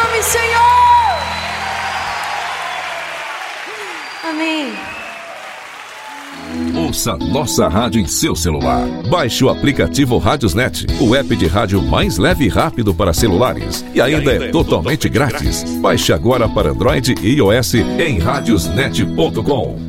nome, Senhor. Amém. Ouça nossa rádio em seu celular. Baixe o aplicativo Radiosnet, o app de rádio mais leve e rápido para celulares. E ainda é totalmente grátis. Baixe agora para Android e iOS em radiosnet.com.